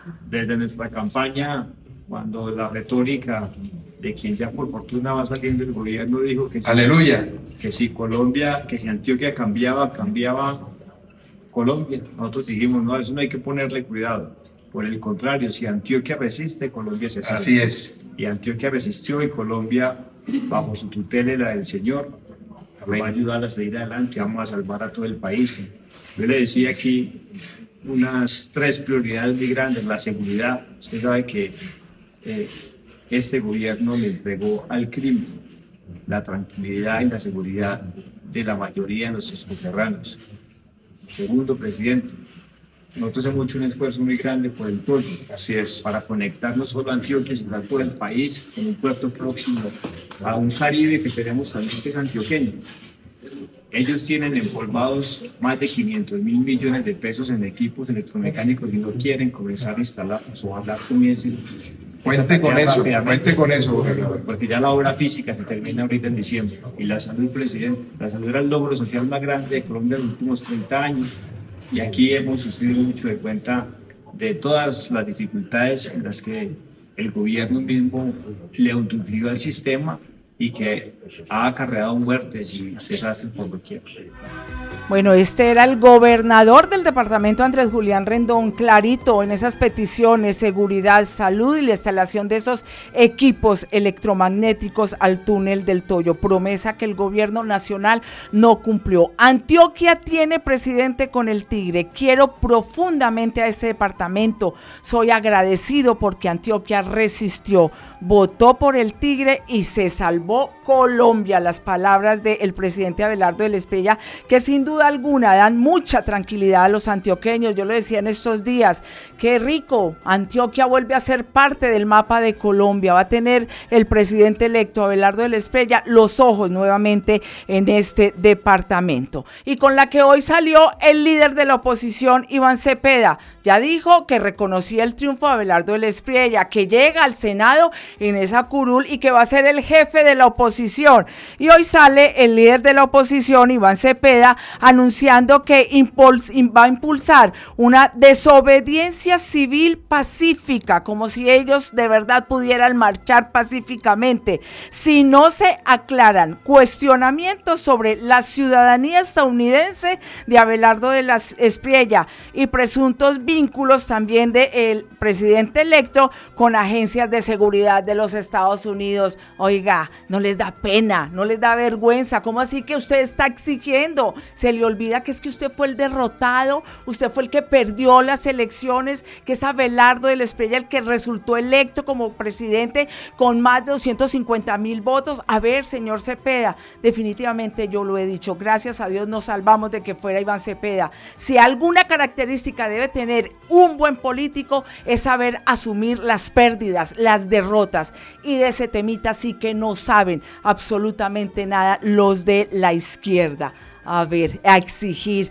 desde nuestra campaña, cuando la retórica de quien ya por fortuna va saliendo el gobierno dijo que aleluya, que si Colombia, que si Antioquia cambiaba Colombia. Nosotros dijimos, no, eso no hay que ponerle cuidado. Por el contrario, si Antioquia resiste, Colombia se salva. así es. Y Antioquia resistió y Colombia, bajo su tutela y la del Señor, nos va a ayudar a salir adelante, vamos a salvar a todo el país. Yo le decía aquí unas 3 prioridades muy grandes. La seguridad. Usted sabe que este gobierno le entregó al crimen la tranquilidad y la seguridad de la mayoría de nuestros coterráneos. Segundo, presidente, nosotros hemos hecho un esfuerzo muy grande por el Toyo. Así es. Para conectar no solo a Antioquia, sino a todo el país, con un puerto próximo a un Caribe que tenemos también, que es antioqueño. Ellos tienen empolvados más de 500.000 millones de pesos en equipos electromecánicos y no quieren comenzar a instalarlos. Ojalá comiencen. Cuente con eso, gobernador. Porque ya la obra física se termina ahorita en diciembre. Y la salud, presidente, la salud era el logro social más grande de Colombia en los últimos 30 años. Y aquí hemos sufrido mucho de cuenta de todas las dificultades en las que el gobierno mismo le autoinfligió al sistema y que ha acarreado muertes y desastres por doquier. Bueno, este era el gobernador del departamento, Andrés Julián Rendón, clarito en esas peticiones: seguridad, salud y la instalación de esos equipos electromagnéticos al túnel del Toyo, promesa que el gobierno nacional no cumplió. Antioquia tiene presidente con el Tigre. Quiero profundamente a ese departamento, soy agradecido porque Antioquia resistió, votó por el Tigre y se salvó Colombia. Las palabras del presidente Abelardo del Espriella, que sin duda alguna dan mucha tranquilidad a los antioqueños. Yo lo decía en estos días, qué rico, Antioquia vuelve a ser parte del mapa de Colombia, va a tener el presidente electo Abelardo del Espriella los ojos nuevamente en este departamento. Y con la que hoy salió el líder de la oposición, Iván Cepeda, ya dijo que reconocía el triunfo de Abelardo del Espriella, que llega al Senado en esa curul y que va a ser el jefe de la oposición. Y hoy sale el líder de la oposición, Iván Cepeda, anunciando que va a impulsar una desobediencia civil pacífica, como si ellos de verdad pudieran marchar pacíficamente, si no se aclaran cuestionamientos sobre la ciudadanía estadounidense de Abelardo de la Espriella y presuntos vínculos también del presidente electo con agencias de seguridad de los Estados Unidos. Oiga, no les da pena, no les da vergüenza. ¿Cómo así que usted está exigiendo? Se le olvida que es que usted fue el derrotado, usted fue el que perdió las elecciones, que es Abelardo del Espriella el que resultó electo como presidente con más de 250,000 votos. A ver, señor Cepeda, definitivamente yo lo he dicho, gracias a Dios nos salvamos de que fuera Iván Cepeda. Si alguna característica debe tener un buen político es saber asumir las pérdidas, las derrotas, y de ese temita sí que no saben absolutamente nada los de la izquierda. A ver, a exigir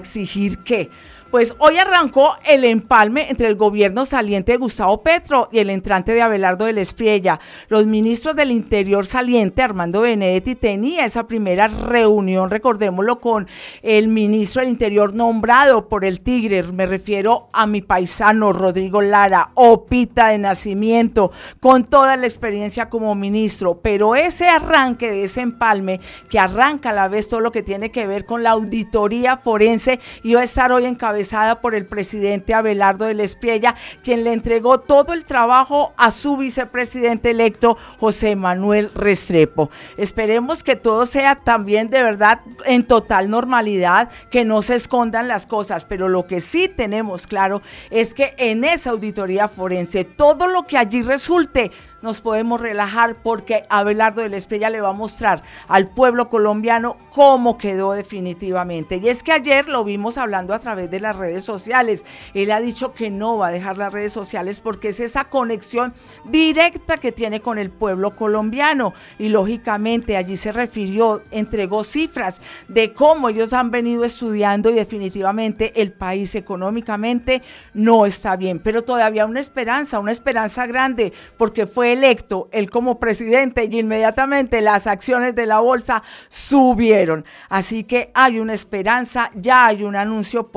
¿qué? Pues hoy arrancó el empalme entre el gobierno saliente de Gustavo Petro y el entrante de Abelardo del Espriella. Los ministros del Interior saliente, Armando Benedetti, tenía esa primera reunión, recordémoslo, con el ministro del Interior nombrado por el Tigre. Me refiero a mi paisano Rodrigo Lara, opita de nacimiento, con toda la experiencia como ministro. Pero ese arranque de ese empalme, que arranca a la vez todo lo que tiene que ver con la auditoría forense, iba a estar hoy encabezada por el presidente Abelardo del Espriella, quien le entregó todo el trabajo a su vicepresidente electo, José Manuel Restrepo. Esperemos que todo sea también de verdad en total normalidad, que no se escondan las cosas, pero lo que sí tenemos claro es que en esa auditoría forense, todo lo que allí resulte, nos podemos relajar, porque Abelardo del Espriella le va a mostrar al pueblo colombiano cómo quedó definitivamente. Y es que ayer lo vimos hablando a través de las redes sociales. Él ha dicho que no va a dejar las redes sociales porque es esa conexión directa que tiene con el pueblo colombiano. Y lógicamente allí se refirió, entregó cifras de cómo ellos han venido estudiando y definitivamente el país económicamente no está bien. Pero todavía una esperanza grande, porque fue electo él como presidente y inmediatamente las acciones de la bolsa subieron. Así que hay una esperanza, ya hay un anuncio por parte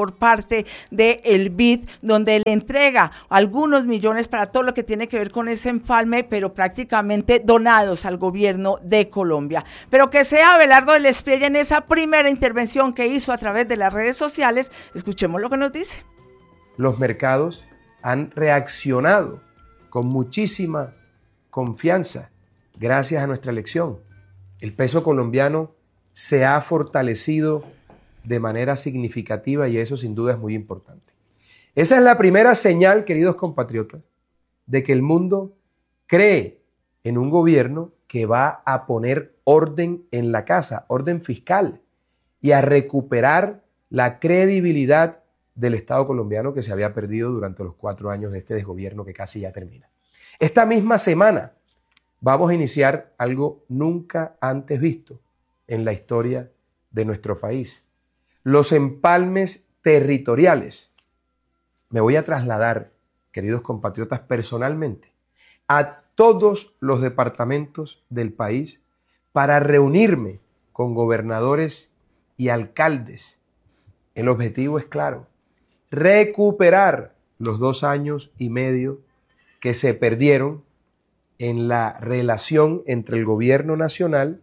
parte del BID, donde le entrega algunos millones para todo lo que tiene que ver con ese empalme, pero prácticamente donados al gobierno de Colombia. Pero que sea Abelardo del Espriella en esa primera intervención que hizo a través de las redes sociales. Escuchemos lo que nos dice. Los mercados han reaccionado con muchísima confianza gracias a nuestra elección. El peso colombiano se ha fortalecido de manera significativa y eso sin duda es muy importante. Esa es la primera señal, queridos compatriotas, de que el mundo cree en un gobierno que va a poner orden en la casa, orden fiscal, y a recuperar la credibilidad del Estado colombiano que se había perdido durante los 4 años de este desgobierno que casi ya termina. Esta misma semana vamos a iniciar algo nunca antes visto en la historia de nuestro país. Los empalmes territoriales. Me voy a trasladar, queridos compatriotas, personalmente a todos los departamentos del país para reunirme con gobernadores y alcaldes. El objetivo es claro: recuperar los 2 años y medio que se perdieron en la relación entre el gobierno nacional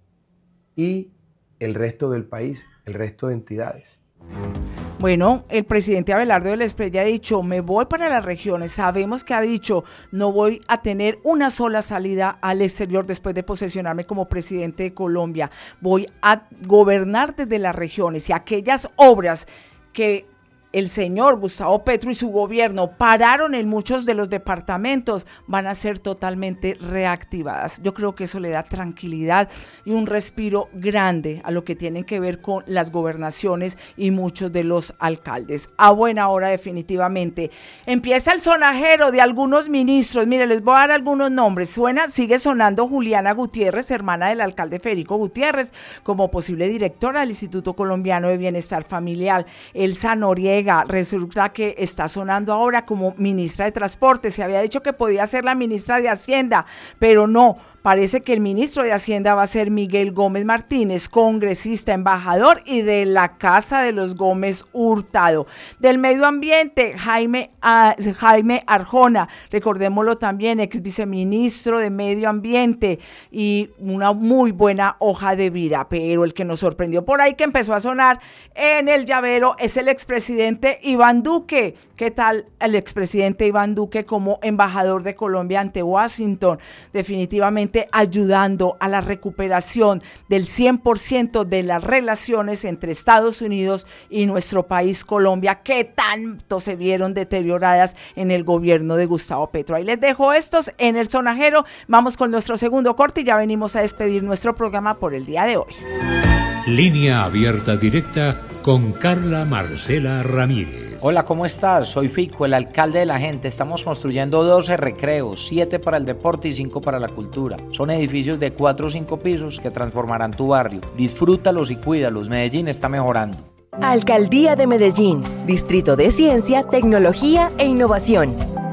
y el resto del país, el resto de entidades. Bueno, el presidente Abelardo del Espriella ha dicho, me voy para las regiones. Sabemos que ha dicho, no voy a tener una sola salida al exterior después de posesionarme como presidente de Colombia. Voy a gobernar desde las regiones y aquellas obras que el señor Gustavo Petro y su gobierno pararon en muchos de los departamentos van a ser totalmente reactivadas. Yo creo que eso le da tranquilidad y un respiro grande a lo que tienen que ver con las gobernaciones y muchos de los alcaldes. A buena hora, definitivamente. Empieza el sonajero de algunos ministros. Mire, les voy a dar algunos nombres. Sigue sonando Juliana Gutiérrez, hermana del alcalde Federico Gutiérrez, como posible directora del Instituto Colombiano de Bienestar Familiar. Elsa Noriega, resulta que está sonando ahora como ministra de Transporte. Se había dicho que podía ser la ministra de Hacienda, pero no. Parece que el ministro de Hacienda va a ser Miguel Gómez Martínez, congresista, embajador y de la Casa de los Gómez Hurtado. Del Medio Ambiente, Jaime Arjona, recordémoslo también, ex viceministro de Medio Ambiente y una muy buena hoja de vida. Pero el que nos sorprendió por ahí que empezó a sonar en el llavero es el expresidente Iván Duque. ¿Qué tal el expresidente Iván Duque como embajador de Colombia ante Washington? Definitivamente ayudando a la recuperación del 100% de las relaciones entre Estados Unidos y nuestro país Colombia, que tanto se vieron deterioradas en el gobierno de Gustavo Petro. Ahí les dejo estos en el sonajero. Vamos con nuestro segundo corte y ya venimos a despedir nuestro programa por el día de hoy. Línea abierta directa con Carla Marcela Ramírez. Hola, ¿cómo estás? Soy Fico, el alcalde de la gente. Estamos construyendo 12 recreos, 7 para el deporte y 5 para la cultura. Son edificios de 4 o 5 pisos que transformarán tu barrio. Disfrútalos y cuídalos. Medellín está mejorando. Alcaldía de Medellín, Distrito de Ciencia, Tecnología e Innovación.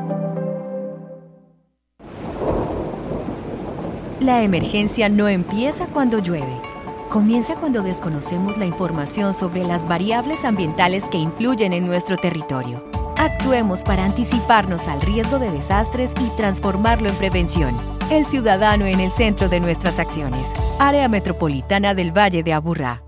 La emergencia no empieza cuando llueve. Comienza cuando desconocemos la información sobre las variables ambientales que influyen en nuestro territorio. Actuemos para anticiparnos al riesgo de desastres y transformarlo en prevención. El ciudadano en el centro de nuestras acciones. Área Metropolitana del Valle de Aburrá.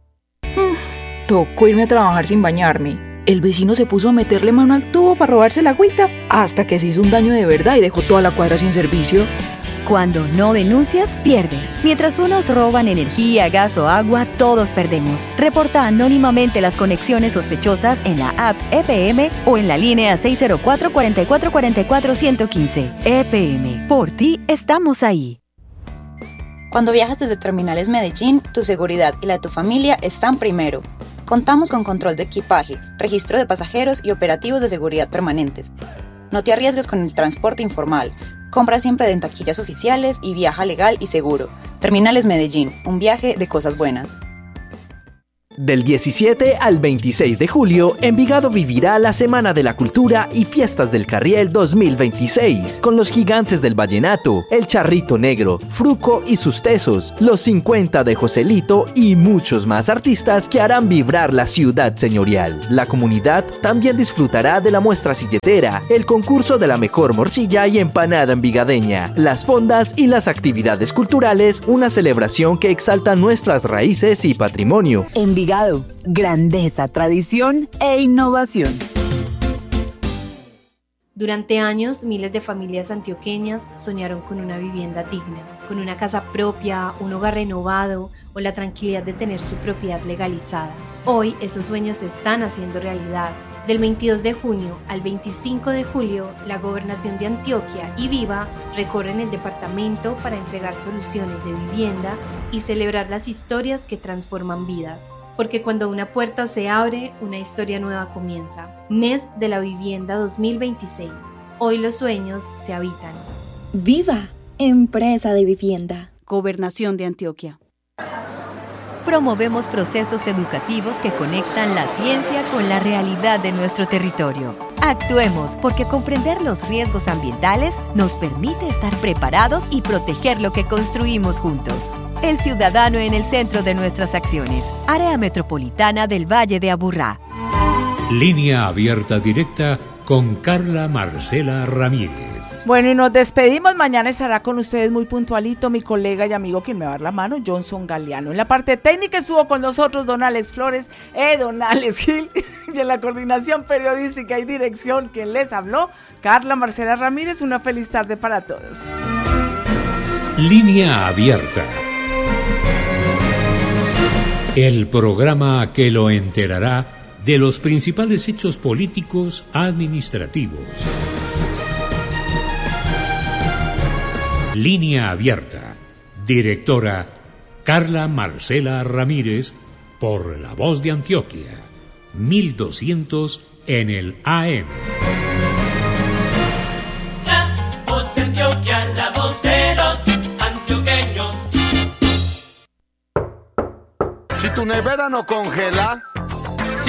Tocó irme a trabajar sin bañarme. El vecino se puso a meterle mano al tubo para robarse la agüita, hasta que se hizo un daño de verdad y dejó toda la cuadra sin servicio. Cuando no denuncias, pierdes. Mientras unos roban energía, gas o agua, todos perdemos. Reporta anónimamente las conexiones sospechosas en la app EPM o en la línea 604-4444-115. EPM, por ti estamos ahí. Cuando viajas desde Terminales Medellín, tu seguridad y la de tu familia están primero. Contamos con control de equipaje, registro de pasajeros y operativos de seguridad permanentes. No te arriesgues con el transporte informal. Compra siempre en taquillas oficiales y viaja legal y seguro. Terminales Medellín, un viaje de cosas buenas. Del 17 al 26 de julio, Envigado vivirá la Semana de la Cultura y Fiestas del Carriel 2026, con los gigantes del vallenato, el Charrito Negro, Fruco y sus tesos, los 50 de Joselito y muchos más artistas que harán vibrar la ciudad señorial. La comunidad también disfrutará de la muestra silletera, el concurso de la mejor morcilla y empanada envigadeña, las fondas y las actividades culturales, una celebración que exalta nuestras raíces y patrimonio. Envigado, grandeza, tradición e innovación. Durante años, miles de familias antioqueñas soñaron con una vivienda digna, con una casa propia, un hogar renovado o la tranquilidad de tener su propiedad legalizada. Hoy, esos sueños se están haciendo realidad. Del 22 de junio al 25 de julio, la Gobernación de Antioquia y Viva recorren el departamento para entregar soluciones de vivienda y celebrar las historias que transforman vidas. Porque cuando una puerta se abre, una historia nueva comienza. Mes de la Vivienda 2026. Hoy los sueños se habitan. ¡Viva! Empresa de vivienda. Gobernación de Antioquia. Promovemos procesos educativos que conectan la ciencia con la realidad de nuestro territorio. Actuemos, porque comprender los riesgos ambientales nos permite estar preparados y proteger lo que construimos juntos. El ciudadano en el centro de nuestras acciones. Área Metropolitana del Valle de Aburrá. Línea abierta directa con Carla Marcela Ramírez. Bueno, y nos despedimos. Mañana estará con ustedes muy puntualito mi colega y amigo quien me va a dar la mano, Johnson Galeano. En la parte técnica estuvo con nosotros don Alex Flores, don Alex Gil, y en la coordinación periodística y dirección quien les habló, Carla Marcela Ramírez. Una feliz tarde para todos. Línea abierta. El programa que lo enterará de los principales hechos políticos administrativos. Línea abierta. Directora Carla Marcela Ramírez, por La Voz de Antioquia, 1200 en el AM. La Voz de Antioquia, la voz de los antioqueños. Si tu nevera no congela,